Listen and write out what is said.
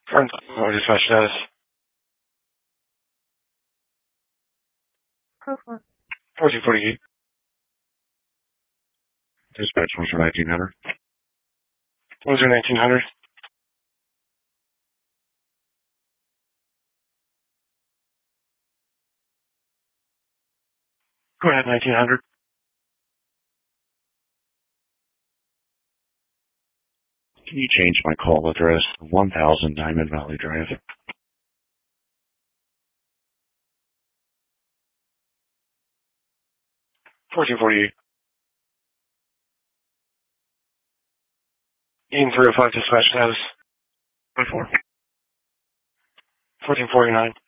Front, or dispatch status. 1448. Dispatch, what's your 1900? What's your 1900? Go ahead, 1900. Can you change my call address to 1000 Diamond Valley Drive? 1448. Eating 305 dispatch status. 1449.